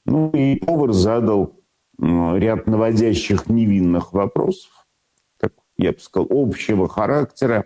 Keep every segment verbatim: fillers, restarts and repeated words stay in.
Ну и повар задал ряд наводящих невинных вопросов, так, я бы сказал, общего характера.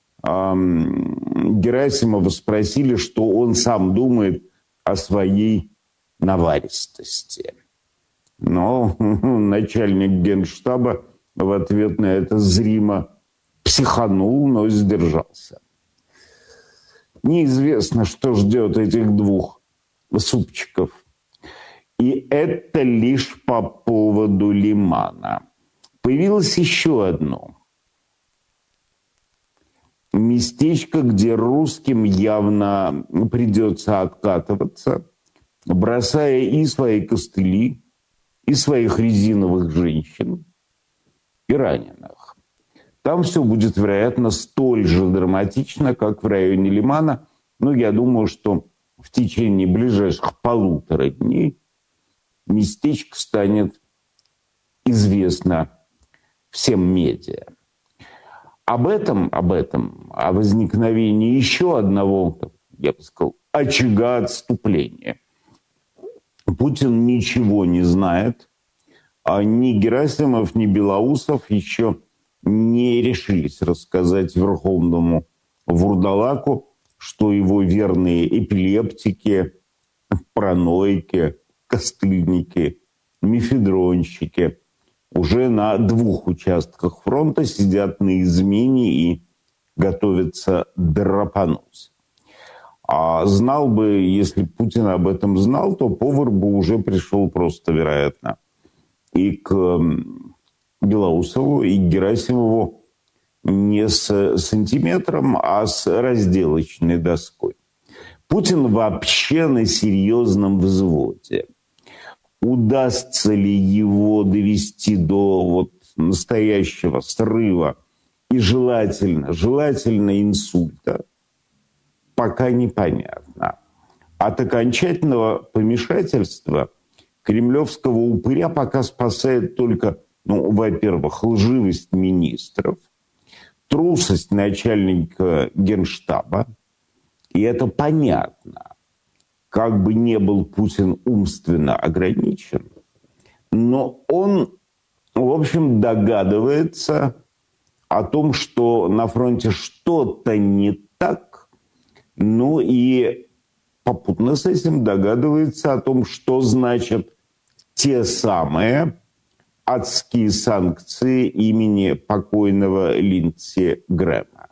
Герасимова спросили, что он сам думает о своей наваристости. Но начальник Генштаба в ответ на это зримо психанул, но сдержался. Неизвестно, что ждет этих двух супчиков. И это лишь по поводу лимана. Появилось еще одно местечко, где русским явно придется откатываться, бросая и свои костыли, и своих резиновых женщин, и раненых. Там все будет, вероятно, столь же драматично, как в районе Лимана. Но я думаю, что в течение ближайших полутора дней местечко станет известно всем медиа. Об этом, об этом, о возникновении еще одного, я бы сказал, очага отступления Путин ничего не знает, а ни Герасимов, ни Белоусов еще не решились рассказать верховному вурдалаку, что его верные эпилептики, параноики, костыльники, мефедронщики уже на двух участках фронта сидят на измене и готовятся драпануть. А знал бы, если Путин об этом знал, то повар бы уже пришел просто, вероятно, и к Белоусову, и к Герасимову не с сантиметром, а с разделочной доской. Путин вообще на серьезном взводе. Удастся ли его довести до вот настоящего срыва и желательно, желательно инсульта, пока непонятно. От окончательного помешательства кремлевского упыря пока спасает только, ну, во-первых, лживость министров, трусость начальника Генштаба, и это понятно. Как бы не был Путин умственно ограничен, но он, в общем, догадывается о том, что на фронте что-то не так, ну и попутно с этим догадывается о том, что значат те самые адские санкции имени покойного Линдси Грэма.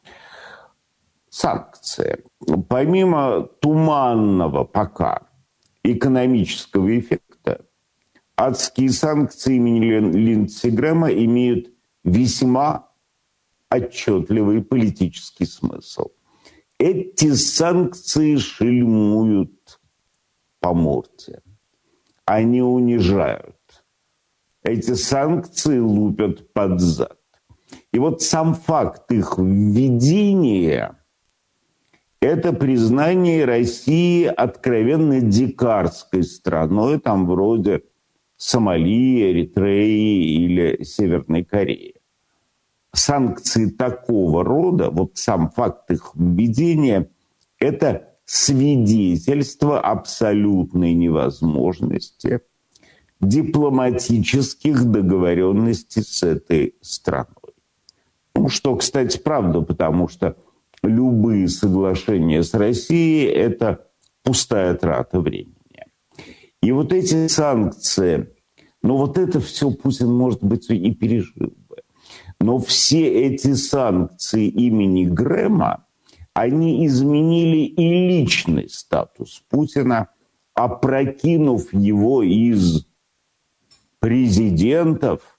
Санкции. Помимо туманного пока экономического эффекта, адские санкции имени Линдси Грэма имеют весьма отчетливый политический смысл. Эти санкции шельмуют по морде. Они унижают. Эти санкции лупят под зад. И вот сам факт их введения – это признание России откровенно дикарской страной, там вроде Сомали, Эритреи или Северной Кореи. Санкции такого рода, вот сам факт их введения – это свидетельство абсолютной невозможности дипломатических договоренностей с этой страной. Ну, что, кстати, правда, потому что любые соглашения с Россией – это пустая трата времени. И вот эти санкции, ну вот это все Путин, может быть, и пережил бы. Но все эти санкции имени Грэма, они изменили и личный статус Путина, опрокинув его из президентов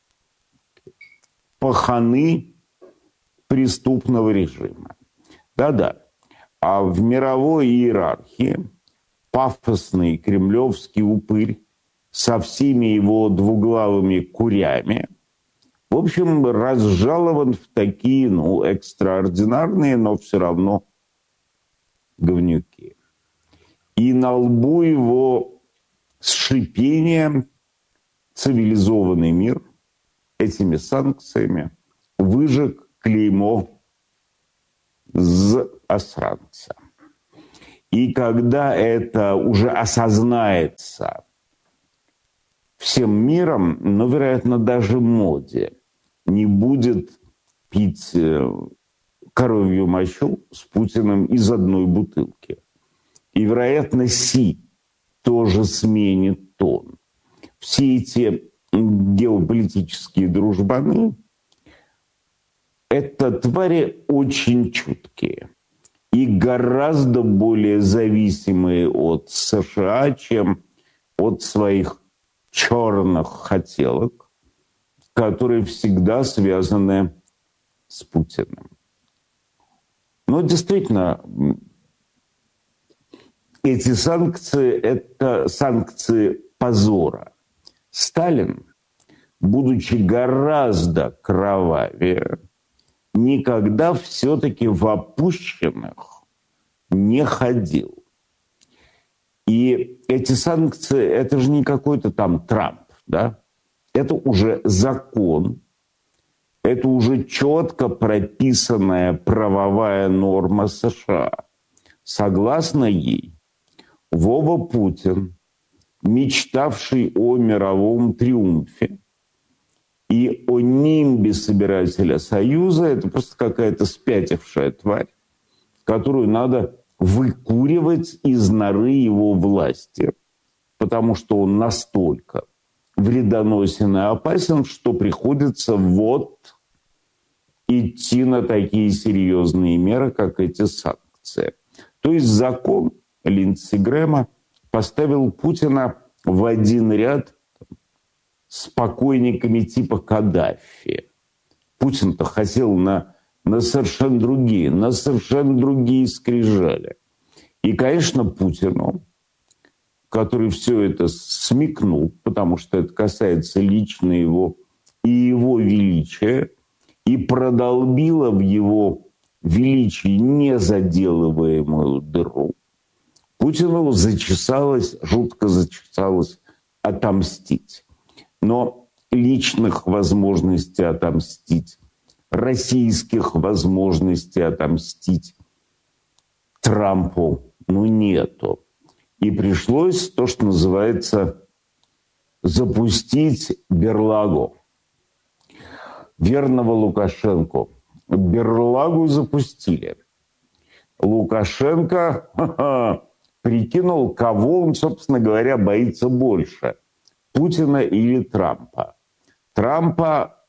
паханы преступного режима. Да-да. А в мировой иерархии пафосный кремлевский упырь со всеми его двуглавыми курями, в общем, разжалован в такие, ну, экстраординарные, но все равно говнюки. И на лбу его с шипением цивилизованный мир этими санкциями выжег клеймо з осранца. И когда это уже осознается всем миром, но, вероятно, даже моде, не будет пить коровью мочу с Путиным из одной бутылки. И, вероятно, Си тоже сменит тон. Все эти геополитические дружбаны – это твари очень чуткие и гораздо более зависимые от США, чем от своих черных хотелок, которые всегда связаны с Путиным. Но действительно, эти санкции – это санкции позора. Сталин, будучи гораздо кровавее, никогда все-таки в опущенных не ходил. И эти санкции – это же не какой-то там Трамп, да? Это уже закон, это уже четко прописанная правовая норма США. Согласно ей, Вова Путин, мечтавший о мировом триумфе и о нимбе собирателя Союза, это просто какая-то спятившая тварь, которую надо выкуривать из норы его власти, потому что он настолько вредоносен и опасен, что приходится вот идти на такие серьезные меры, как эти санкции. То есть закон Линдси Грэма поставил Путина в один ряд с покойниками типа Каддафи. Путин-то хотел на, на совершенно другие, на совершенно другие скрижали. И, конечно, Путину, который все это смекнул, потому что это касается лично его и его величия, и продолбило в его величии незаделываемую дыру, Путину зачесалось, жутко зачесалось отомстить. Но личных возможностей отомстить, российских возможностей отомстить Трампу, ну, нету. И пришлось то, что называется, запустить Берлагу. Верного Лукашенко. Берлагу запустили. Лукашенко ха-ха, прикинул, кого он, собственно говоря, боится больше. Путина или Трампа. Трампа,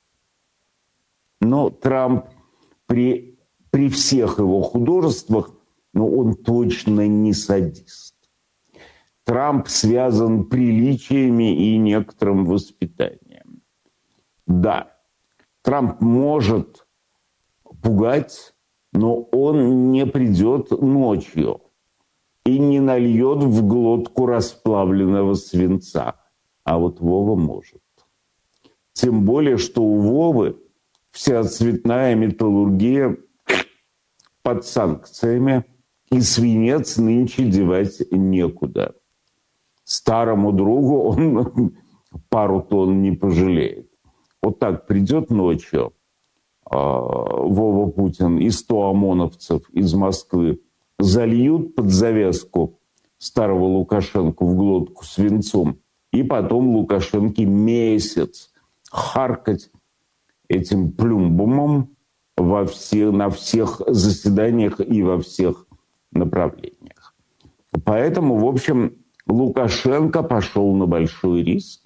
ну, Трамп при, при всех его художествах, но он точно не садист. Трамп связан приличиями и некоторым воспитанием. Да, Трамп может пугать, но он не придет ночью и не нальет в глотку расплавленного свинца. А вот Вова может. Тем более, что у Вовы вся цветная металлургия под санкциями, и свинец нынче девать некуда. Старому другу он пару тонн не пожалеет. Вот так придет ночью э, Вова Путин и сто ОМОНовцев из Москвы зальют под завязку старого Лукашенко в глотку свинцом, и потом Лукашенке месяц харкать этим плюмбумом во все, на всех заседаниях и во всех направлениях. Поэтому, в общем, Лукашенко пошел на большой риск.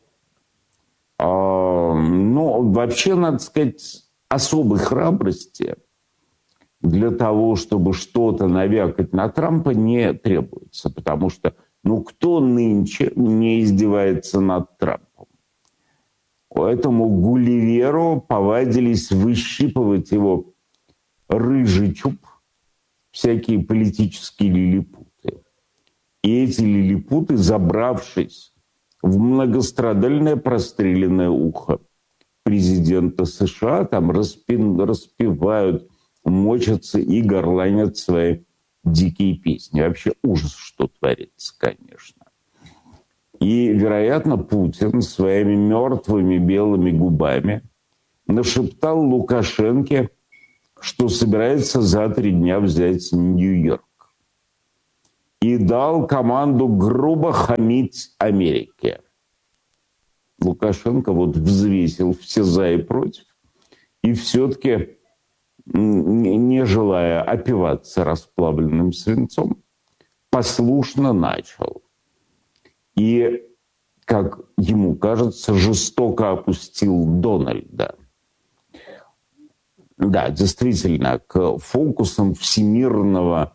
А, но вообще, надо сказать, особой храбрости для того, чтобы что-то навякать на Трампа, не требуется. Потому что, ну, кто нынче не издевается над Трампом? Поэтому Гулливеру повадились выщипывать его рыжий чуб, всякие политические лилипуты. И эти лилипуты, забравшись в многострадальное простреленное ухо президента США, там распи... распевают, мочатся и горланят свои дикие песни. Вообще ужас, что творится, конечно. И, вероятно, Путин своими мертвыми белыми губами нашептал Лукашенке, что собирается за три дня взять Нью-Йорк. и дал команду грубо хамить Америке. Лукашенко вот взвесил все за и против, и все-таки, не желая опиваться расплавленным свинцом, послушно начал. И, как ему кажется, жестоко опустил Дональда. Да, действительно, к фокусам всемирного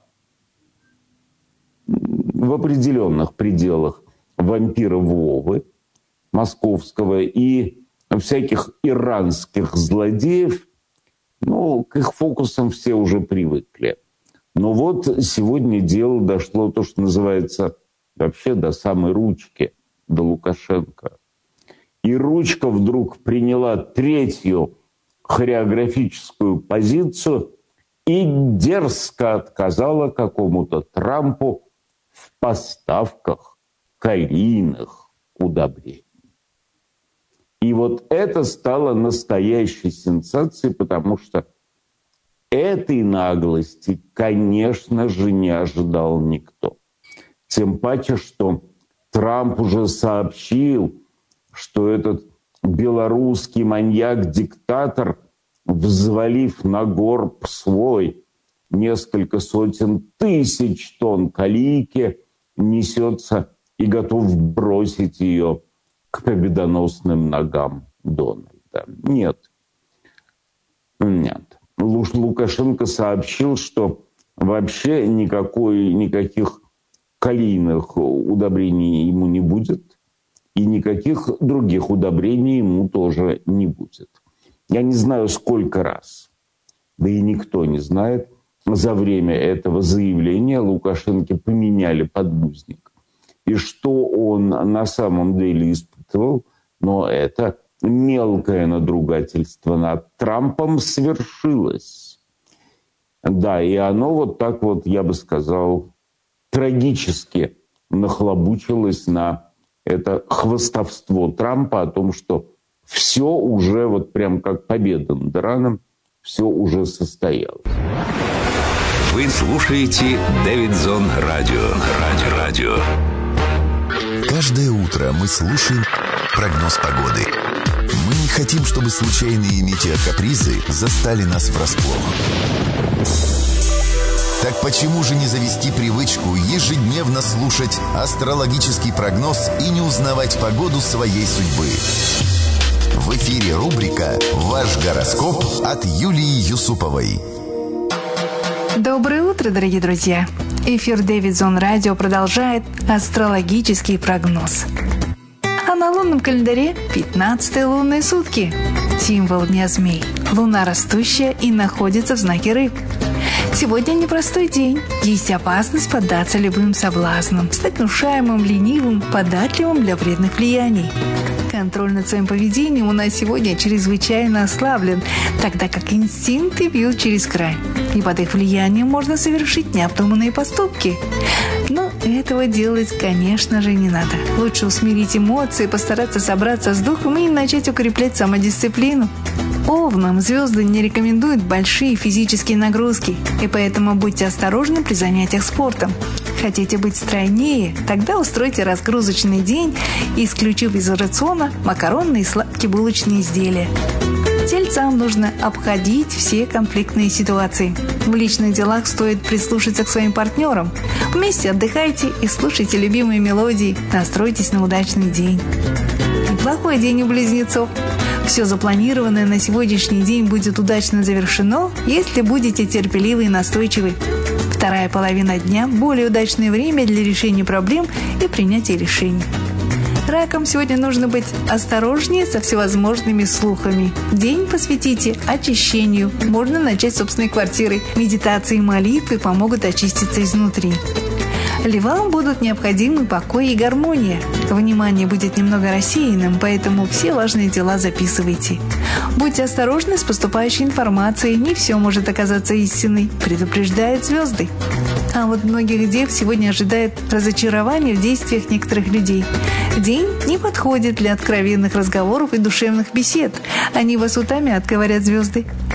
в определенных пределах вампира Вовы московского и всяких иранских злодеев, ну, к их фокусам все уже привыкли. Но вот сегодня дело дошло, то, что называется, вообще до самой ручки, до Лукашенко. И ручка вдруг приняла третью хореографическую позицию и дерзко отказала какому-то Трампу в поставках калийных удобрений. И вот это стало настоящей сенсацией, потому что этой наглости, конечно же, не ожидал никто. Тем паче, что Трамп уже сообщил, что этот белорусский маньяк-диктатор, взвалив на горб свой несколько сотен тысяч тонн калийки, несется и готов бросить ее к победоносным ногам Дональда. Нет. Нет. Лукашенко сообщил, что вообще никакой, никаких калийных удобрений ему не будет, и никаких других удобрений ему тоже не будет. Я не знаю, сколько раз, да и никто не знает, за время этого заявления Лукашенко поменяли подгузник. И что он на самом деле испытывал, но это мелкое надругательство над Трампом свершилось. Да, и оно вот так вот, я бы сказал, трагически нахлобучилось на это хвастовство Трампа о том, что все уже вот прям как победа над Ираном, все уже состоялось. Вы слушаете Дэвидсон Радио. Радио. Радио. Каждое утро мы слушаем прогноз погоды. Мы не хотим, чтобы случайные метеокапризы застали нас врасплох. Так почему же не завести привычку ежедневно слушать астрологический прогноз и не узнавать погоду своей судьбы? В эфире рубрика «Ваш гороскоп» от Юлии Юсуповой. Доброе утро, дорогие друзья! Эфир Дэвидсон Радио продолжает астрологический прогноз. А на лунном календаре пятнадцатые лунные сутки. Символ дня змей. Луна растущая и находится в знаке рыб. Сегодня непростой день. Есть опасность поддаться любым соблазнам, стать внушаемым, ленивым, податливым для вредных влияний. Контроль над своим поведением у нас сегодня чрезвычайно ослаблен, тогда как инстинкты бьют через край. И под их влиянием можно совершить необдуманные поступки. Но этого делать, конечно же, не надо. Лучше усмирить эмоции, постараться собраться с духом и начать укреплять самодисциплину. Овнам звезды не рекомендуют большие физические нагрузки, и поэтому будьте осторожны при занятиях спортом. Хотите быть стройнее? Тогда устройте разгрузочный день, исключив из рациона макаронные и сладкие булочные изделия. Тельцам нужно обходить все конфликтные ситуации. В личных делах стоит прислушаться к своим партнерам. Вместе отдыхайте и слушайте любимые мелодии. Настройтесь на удачный день. Неплохой день у близнецов. Все запланированное на сегодняшний день будет удачно завершено, если будете терпеливы и настойчивы. Вторая половина дня – более удачное время для решения проблем и принятия решений. Ракам сегодня нужно быть осторожнее со всевозможными слухами. День посвятите очищению. Можно начать с собственной квартиры. Медитации и молитвы помогут очиститься изнутри. Львам будут необходимы покой и гармония. Внимание будет немного рассеянным, поэтому все важные дела записывайте. Будьте осторожны с поступающей информацией, не все может оказаться истиной, предупреждают звезды. А вот многих дев сегодня ожидает разочарование в действиях некоторых людей. День не подходит для откровенных разговоров и душевных бесед. Они вас утомят, говорят звезды.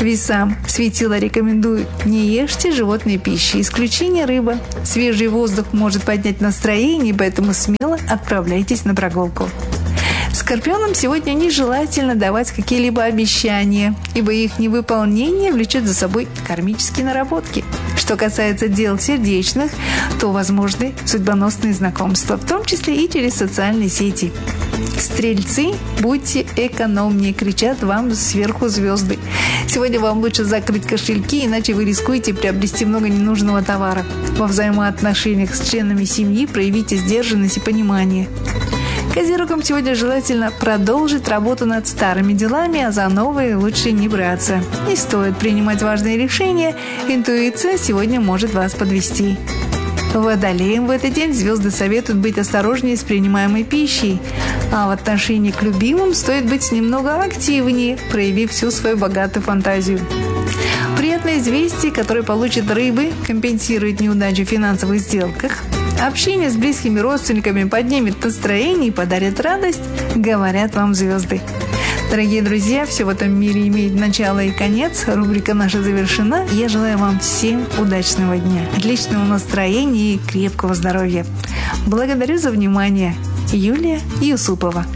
Весам светило рекомендуют: не ешьте животные пищи, исключение рыба. Свежий воздух может поднять настроение, поэтому смело отправляйтесь на прогулку. Скорпионам сегодня нежелательно давать какие-либо обещания, ибо их невыполнение влечет за собой кармические наработки. Что касается дел сердечных, то возможны судьбоносные знакомства, в том числе и через социальные сети. Стрельцы, будьте экономнее, кричат вам сверху звезды. Сегодня вам лучше закрыть кошельки, иначе вы рискуете приобрести много ненужного товара. Во взаимоотношениях с членами семьи проявите сдержанность и понимание. Козерогам сегодня желательно продолжить работу над старыми делами, а за новые лучше не браться. Не стоит принимать важные решения, интуиция сегодня может вас подвести. Водолеям в этот день звезды советуют быть осторожнее с принимаемой пищей, а в отношении к любимым стоит быть немного активнее, проявив всю свою богатую фантазию. Приятное известие, которое получат рыбы, компенсирует неудачу в финансовых сделках. Общение с близкими родственниками поднимет настроение и подарит радость, говорят вам звезды. Дорогие друзья, все в этом мире имеет начало и конец. Рубрика наша завершена. Я желаю вам всем удачного дня, отличного настроения и крепкого здоровья. Благодарю за внимание. Юлия Юсупова.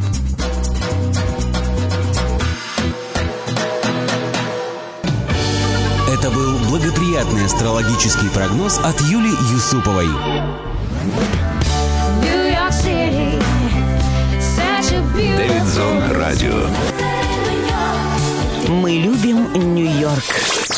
Это был благоприятный астрологический прогноз от Юлии Юсуповой. Дэвид Зон Радио. Мы любим Нью-Йорк.